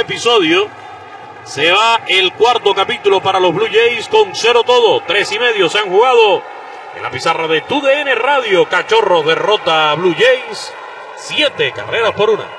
episodio. Se va el cuarto capítulo para los Blue Jays con 0 todo. 3:30 se han jugado. En la pizarra de TUDN Radio, Cachorros derrota a Blue Jays 7 carreras por 1.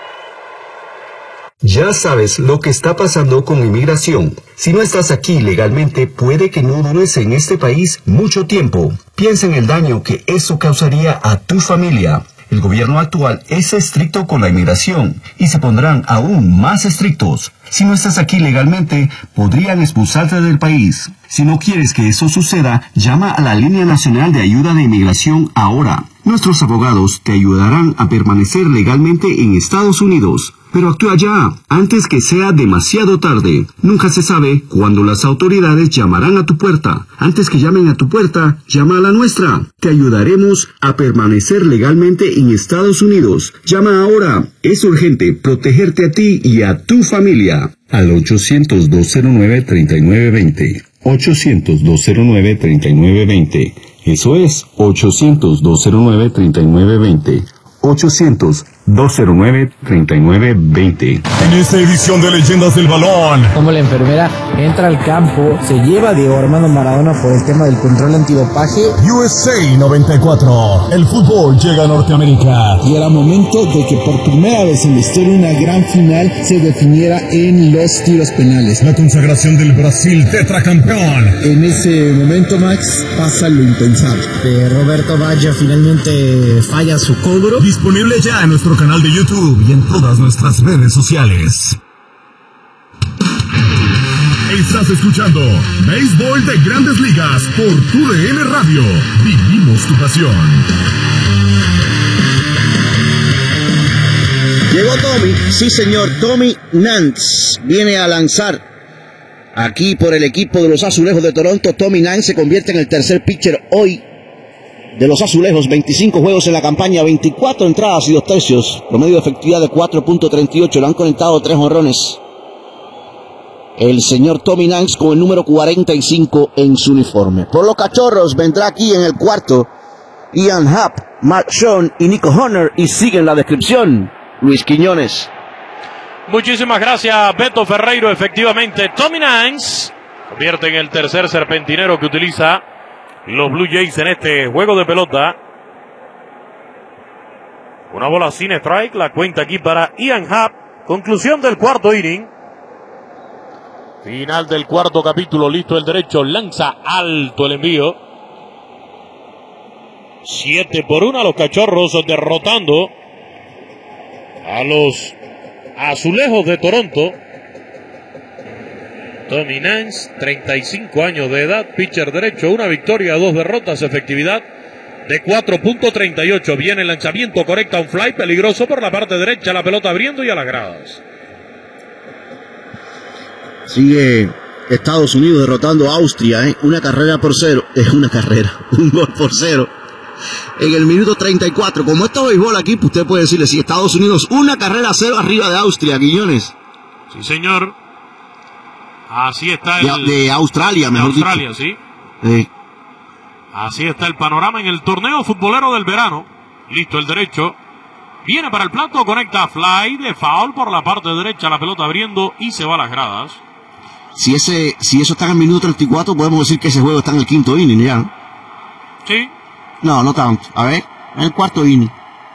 Ya sabes lo que está pasando con inmigración. Si no estás aquí legalmente, puede que no dures en este país mucho tiempo. Piensa en el daño que eso causaría a tu familia. El gobierno actual es estricto con la inmigración y se pondrán aún más estrictos. Si no estás aquí legalmente, podrían expulsarte del país. Si no quieres que eso suceda, llama a la Línea Nacional de Ayuda de Inmigración ahora. Nuestros abogados te ayudarán a permanecer legalmente en Estados Unidos. Pero actúa ya, antes que sea demasiado tarde. Nunca se sabe cuándo las autoridades llamarán a tu puerta. Antes que llamen a tu puerta, llama a la nuestra. Te ayudaremos a permanecer legalmente en Estados Unidos. Llama ahora. Es urgente protegerte a ti y a tu familia. Al 800-209-3920. 800-209-3920. Eso es 800-209-3920. 800-209-3920. En esta edición de Leyendas del Balón, como la enfermera entra al campo, se lleva a Diego Armando Maradona por el tema del control antidopaje. USA 94, el fútbol llega a Norteamérica. Y era momento de que por primera vez en la historia una gran final se definiera en los tiros penales. La consagración del Brasil tetracampeón. En ese momento, Max, pasa lo impensable. Roberto Baggio finalmente falla su cobro. Disponible ya en nuestro canal de YouTube y en todas nuestras redes sociales. Estás escuchando Béisbol de Grandes Ligas por TUDN Radio. Vivimos tu pasión. Llegó Tommy, sí señor, Tommy Nance viene a lanzar aquí por el equipo de los Azulejos de Toronto. Tommy Nance se convierte en el tercer pitcher hoy de los Azulejos. 25 juegos en la campaña, 24 entradas y 2 tercios, promedio de efectividad de 4.38, le han conectado 3 jonrones. El señor Tommy Nance con el número 45 en su uniforme. Por los Cachorros vendrá aquí en el cuarto Ian Happ, Mark Schoen y Nico Hoerner, y siguen la descripción Luis Quiñones. Muchísimas gracias, Beto Ferreiro. Efectivamente, Tommy Nance convierte en el tercer serpentinero que utiliza los Blue Jays en este juego de pelota. Una bola sin strike, la cuenta aquí para Ian Happ. Conclusión del cuarto inning. Final del cuarto capítulo, listo el derecho, lanza alto el envío. 7-1 a los Cachorros derrotando a los Azulejos de Toronto. Tommy Nance, 35 años de edad, pitcher derecho, 1 victoria, 2 derrotas, efectividad de 4.38. Viene el lanzamiento, conecta un fly peligroso por la parte derecha, la pelota abriendo y a las gradas. Sigue Estados Unidos derrotando a Austria, una carrera por 0, un gol por 0. En el minuto 34, como esto es béisbol aquí, pues usted puede decirle, si Estados Unidos, una carrera 0 arriba de Austria, Quiñones. Sí, señor. Así está de Australia, mejor dicho. Australia, sí. Así está el panorama en el torneo futbolero del verano. Listo el derecho. Viene para el plato, conecta fly de foul por la parte derecha, la pelota abriendo y se va a las gradas. Si eso está en el minuto 34, podemos decir que ese juego está en el quinto inning ya, ¿no? Sí. No tanto. A ver, en el cuarto inning.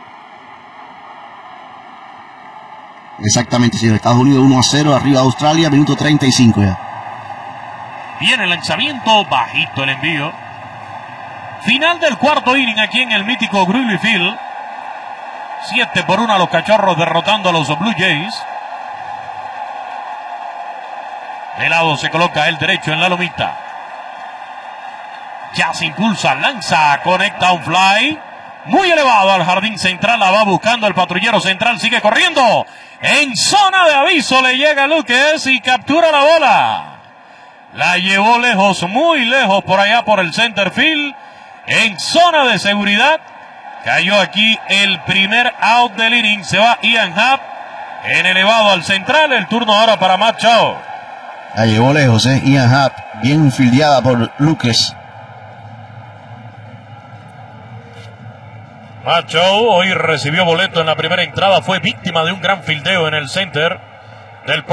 Exactamente, señor. Estados Unidos 1-0, arriba de Australia, minuto 35 ya. Viene el lanzamiento, bajito el envío. Final del cuarto inning aquí en el mítico Wrigley Field. 7-1 a los Cachorros derrotando a los Blue Jays. De lado se coloca el derecho en la lomita. Ya se impulsa, lanza, conecta un fly. Muy elevado al jardín central, la va buscando el patrullero central, sigue corriendo. En zona de aviso le llega Lucas y captura la bola. La llevó lejos, muy lejos por allá por el center field. En zona de seguridad. Cayó aquí el primer out del inning. Se va Ian Happ en elevado al central. El turno ahora para Matt Shaw. La llevó lejos, Ian Happ. Bien fildeada por Lucas. Matt Shaw hoy recibió boleto en la primera entrada. Fue víctima de un gran fildeo en el center del